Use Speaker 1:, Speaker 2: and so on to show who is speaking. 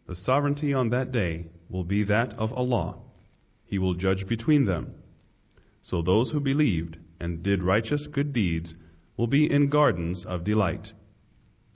Speaker 1: The sovereignty on that day will be that of Allah. He will judge between them. So those who believed and did righteous good deeds will be in gardens of delight.